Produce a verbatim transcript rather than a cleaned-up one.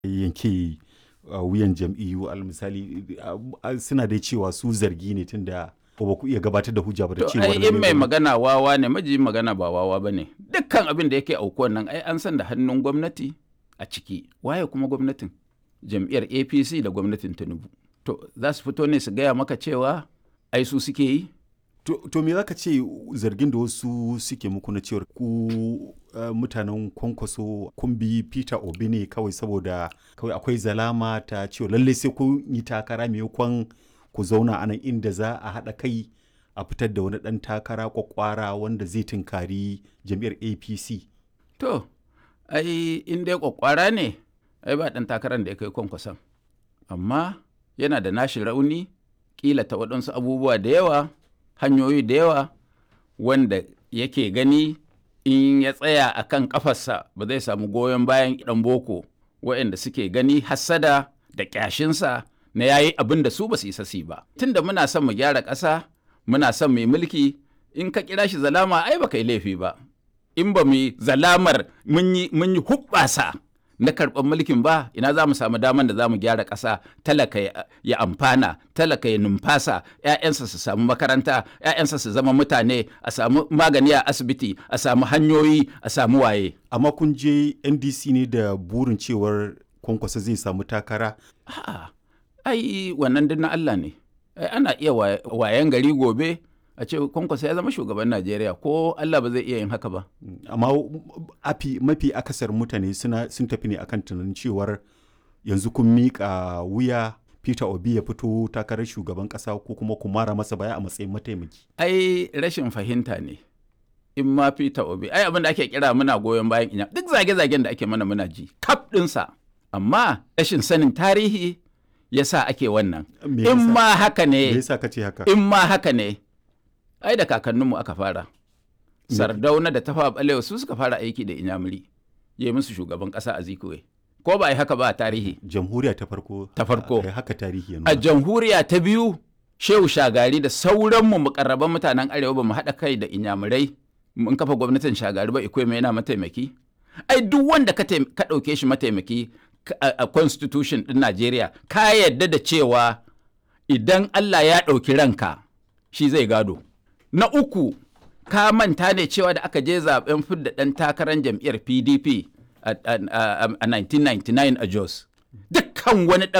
yanke wuyan jam'iyyu almisali suna dai cewa su zargi ne tunda ba ku iya gabatar da hujja ba da cewa ai in mai magana wawa ne maji magana ba wawa bane dukkan abin da yake aukuwan nan ai an san da hannun gwamnati a ciki waye kuma gwamnatin jam'iyyar A P C da gwamnatin Tinubu to za su fito ne su gaya maka cewa ai su suke yi to, to me zaka ce zargin da wasu suke muku na cewar ku uh, mutanen Kwankwaso kun bi Peter Obi ne kawai saboda kawai akwai zalama ta cewa lalle sai kun yi takara maimakon ku zauna a nan inda za a haɗa kai a fitar da wani ɗan takara kwakwara wanda zai tunkari jam'iyyar A P C. To, ai in dai kwakwara ne, ai ba ɗan takarar da ya kai Kwankwason. Amma yana da nashi rauni, ƙila ta waɗansu abubuwa da yawa, hanyoyi da yawa, wanda yake gani in ya tsaya a kan ƙafarsa ba zai samu goyon bayan ɗan boko, waɗanda suke gani hassada da ƙyashinsa na yayi abin da su ba su isa su ba tunda muna son mu gyara ƙasa muna son mu mulki in ka kira shi zalama ai baka yi laifi ba in ba mu zalamar mun yi mun yi hubbasa na karɓar mulkin ba ina za mu samu daman da za mu gyara ƙasa talaka ya amfana talaka ya numfasa ƴaƴansa su samu makaranta ƴaƴansa su zama mutane a samu magani a asibiti a samu hanyoyi a samu waye amma kun je N D C ne da burin cewar Kwankwaso zai samu takara a'a ai wannan din na Allah ne ai ana iya wayan gari gobe a ce Kwankwaso ya zama shugaban Najeriya ko Allah ba zai iya yin haka ba amma afi mafi akasar mutane suna sun tafi ne akan tunanin cewar yanzu kun miƙa wuya Peter Obi ya fito takarar shugaban ƙasa ko kuma ku mara masa baya a matsayin mataimaki ai rashin fahimta ne in ma Peter Obi ai abin da ake kira muna goyon bayan ina duk zage-zagen da ake mana muna ji kaf ɗinsa amma rashin sanin tarihi yasa ake wannan in ma haka ne in ma haka ne ai da kakanninmu aka fara Sardauna da Tafawa Balewa su suka fara aiki da Inyamuri ya yi musu shugaban ƙasa a Zikuwe ko ba ai haka ba a tarihi jamhuriya ta farko ta farko haka tarihi a jamhuriya ta biyu Shehu Shagari da sauranmu mukarraban mutanen Arewa ba mu haɗa kai da Inyamurai mun kafa gwamnatin Shagari ba Ikwe mai yana mataimaki ai duk wanda ka ɗauke shi mataimaki a constitution ɗin Najeriya ka yadda da cewa idan Allah ya ɗauki ranka shi zai gado. Na uku ka manta ne cewa da aka je zaben fidda ɗan takarar jam'iyyar P D P a nineteen ninety-nine a Jos. Dukkan wani ɗan